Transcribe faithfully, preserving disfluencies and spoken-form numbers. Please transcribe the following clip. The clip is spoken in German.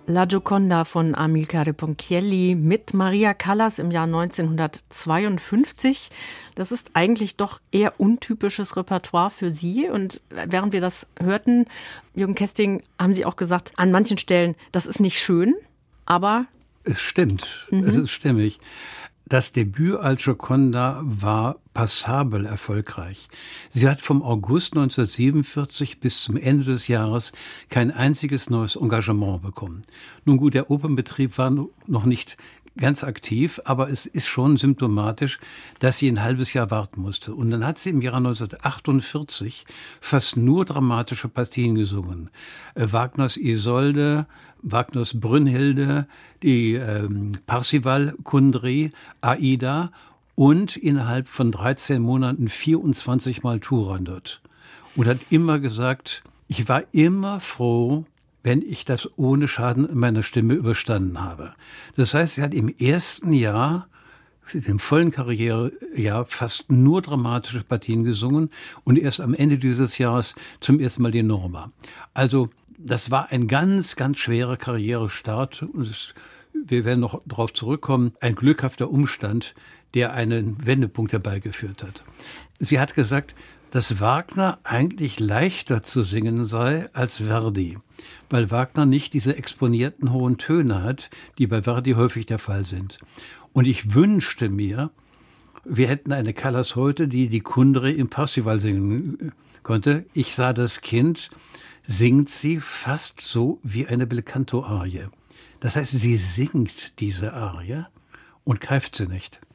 La Gioconda von Amilcare Ponchielli mit Maria Callas im Jahr neunzehnhundertzweiundfünfzig. Das ist eigentlich doch eher untypisches Repertoire für Sie. Und während wir das hörten, Jürgen Kesting, haben Sie auch gesagt, an manchen Stellen, das ist nicht schön, aber... Es stimmt, Mhm. es ist stimmig. Das Debüt als Gioconda war passabel erfolgreich. Sie hat vom August neunzehnhundertsiebenundvierzig bis zum Ende des Jahres kein einziges neues Engagement bekommen. Nun gut, der Opernbetrieb war noch nicht ganz aktiv, aber es ist schon symptomatisch, dass sie ein halbes Jahr warten musste. Und dann hat sie im Jahre neunzehnhundertachtundvierzig fast nur dramatische Partien gesungen. Äh, Wagners Isolde, Wagners Brünnhilde, die ähm, Parsival-Kundry, Aida und innerhalb von dreizehn Monaten vierundzwanzig Mal Turandot. Und hat immer gesagt, ich war immer froh, wenn ich das ohne Schaden in meiner Stimme überstanden habe. Das heißt, sie hat im ersten Jahr, im vollen Karrierejahr, fast nur dramatische Partien gesungen und erst am Ende dieses Jahres zum ersten Mal die Norma. Also das war ein ganz, ganz schwerer Karrierestart. Und es, wir werden noch darauf zurückkommen, ein glückhafter Umstand, der einen Wendepunkt herbeigeführt hat. Sie hat gesagt, dass Wagner eigentlich leichter zu singen sei als Verdi, weil Wagner nicht diese exponierten hohen Töne hat, die bei Verdi häufig der Fall sind. Und ich wünschte mir, wir hätten eine Callas heute, die die Kundry im Parsival singen konnte. Ich sah das Kind, singt sie fast so wie eine Belcanto-Arie. Das heißt, sie singt diese Arie und greift sie nicht.